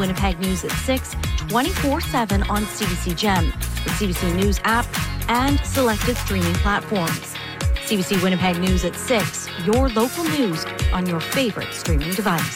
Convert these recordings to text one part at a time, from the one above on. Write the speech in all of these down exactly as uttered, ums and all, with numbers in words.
Winnipeg News at six, twenty-four seven on C B C Gem, the C B C News app, and selected streaming platforms. C B C Winnipeg News at six, your local news on your favorite streaming device.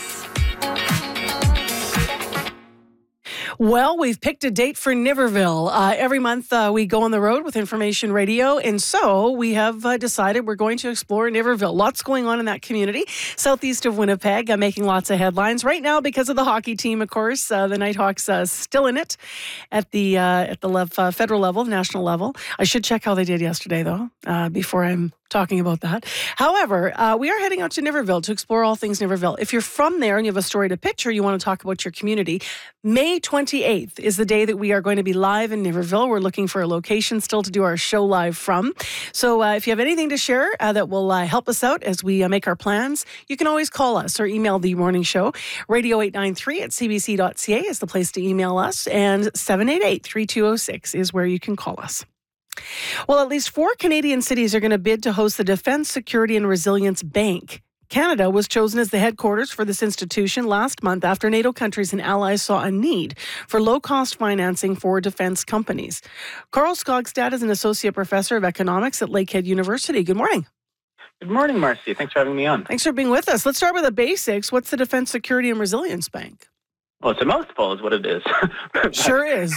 Well, we've picked a date for Niverville. Uh, every month uh, we go on the road with Information Radio, and so we have uh, decided we're going to explore Niverville. Lots going on in that community, southeast of Winnipeg, uh, making lots of headlines right now because of the hockey team, of course. Uh, the Nighthawks uh, still in it at the uh, at the lev- uh, federal level, national level. I should check how they did yesterday, though, uh, before I'm talking about that. However, uh, we are heading out to Niverville to explore all things Niverville. If you're from there and you have a story to picture, you want to talk about your community, May twenty-eighth is the day that we are going to be live in Niverville. We're looking for a location still to do our show live from. So uh, if you have anything to share uh, that will uh, help us out as we uh, make our plans, you can always call us or email the morning show. radio eight nine three at c b c dot c a is the place to email us, and seven eight eight, three two zero six is where you can call us. Well, at least four Canadian cities are going to bid to host the Defence, Security and Resilience Bank. Canada was chosen as the headquarters for this institution last month after NATO countries and allies saw a need for low-cost financing for defence companies. Carl Skogstad is an associate professor of economics at Lakehead University. Good morning. Good morning, Marcy. Thanks for having me on. Thanks for being with us. Let's start with the basics. What's the Defence, Security and Resilience Bank? Well, it's a mouthful is what it is. Sure is.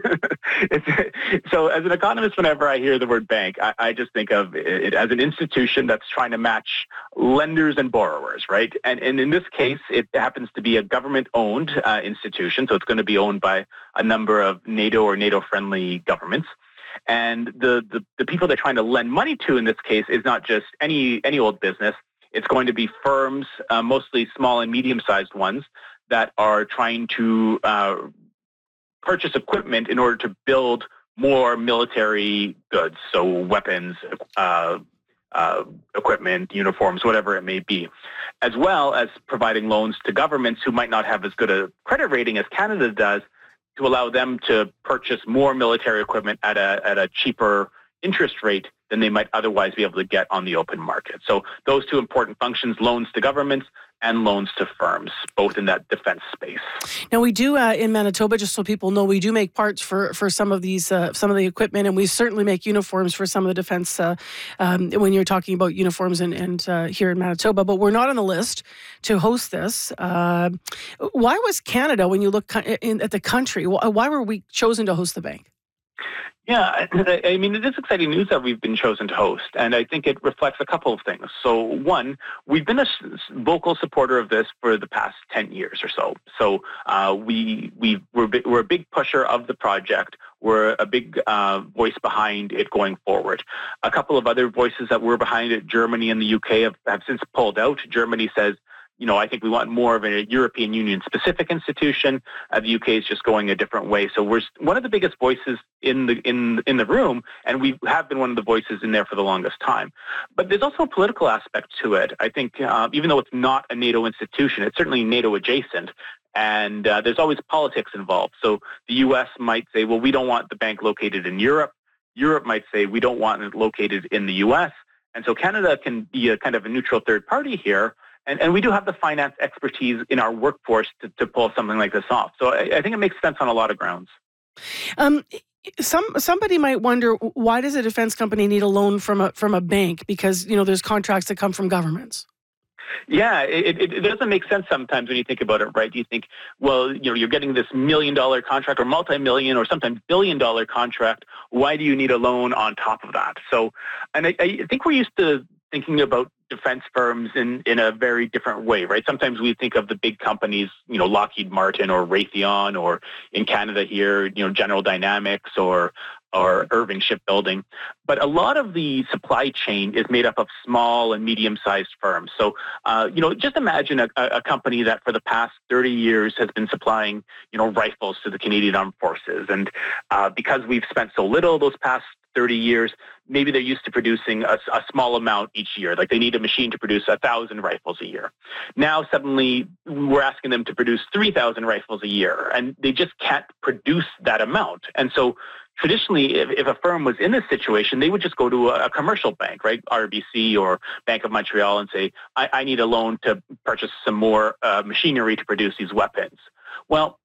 it's, so as an economist, whenever I hear the word bank, I, I just think of it as an institution that's trying to match lenders and borrowers, right? And, and in this case, it happens to be a government-owned uh, institution, so it's going to be owned by a number of NATO or NATO-friendly governments. And the, the, the people they're trying to lend money to in this case is not just any, any old business. It's going to be firms, uh, mostly small and medium-sized ones, that are trying to uh, purchase equipment in order to build more military goods, so weapons, uh, uh, equipment, uniforms, whatever it may be, as well as providing loans to governments who might not have as good a credit rating as Canada does, to allow them to purchase more military equipment at a at a cheaper interest rate than they might otherwise be able to get on the open market. So those two important functions, loans to governments and loans to firms, both in that defense space. Now we do uh, in Manitoba, just so people know, we do make parts for, for some of these, uh, some of the equipment, and we certainly make uniforms for some of the defense uh, um, when you're talking about uniforms and, and uh, here in Manitoba, but we're not on the list to host this. Uh, why was Canada, when you look in, at the country, why were we chosen to host the bank? Yeah, I mean, it is exciting news that we've been chosen to host, and I think it reflects a couple of things. So, one, we've been a vocal supporter of this for the past ten years or so. So, uh, we, we, we're, we're a big pusher of the project. We're a big uh, voice behind it going forward. A couple of other voices that were behind it, Germany and the U K, have, have since pulled out. Germany says, you know, I think we want more of a European Union-specific institution. Uh, the U K is just going a different way. So we're one of the biggest voices in the in in the room, and we have been one of the voices in there for the longest time. But there's also a political aspect to it. I think uh, even though it's not a NATO institution, it's certainly NATO adjacent, and uh, there's always politics involved. So the U S might say, well, we don't want the bank located in Europe. Europe might say, we don't want it located in the U S. And so Canada can be a kind of a neutral third party here. And, and we do have the finance expertise in our workforce to, to pull something like this off. So I, I think it makes sense on a lot of grounds. Um, some somebody might wonder, why does a defense company need a loan from a from a bank? Because, you know, there's contracts that come from governments. Yeah, it, it, it doesn't make sense sometimes when you think about it, right? You think, well, you know, you're getting this million dollar contract or multi-million or sometimes billion dollar contract. Why do you need a loan on top of that? So, and I, I think we're used to thinking about defense firms in, in a very different way, right? Sometimes we think of the big companies, you know, Lockheed Martin or Raytheon, or in Canada here, you know, General Dynamics or or Irving Shipbuilding. But a lot of the supply chain is made up of small and medium-sized firms. So, uh, you know, just imagine a, a company that for the past thirty years has been supplying, you know, rifles to the Canadian Armed Forces. And uh, because we've spent so little those past thirty years, maybe they're used to producing a, a small amount each year. Like they need a machine to produce one thousand rifles a year. Now, suddenly, we're asking them to produce three thousand rifles a year, and they just can't produce that amount. And so traditionally, if, if a firm was in this situation, they would just go to a, a commercial bank, right, R B C or Bank of Montreal, and say, I, I need a loan to purchase some more uh, machinery to produce these weapons. Well,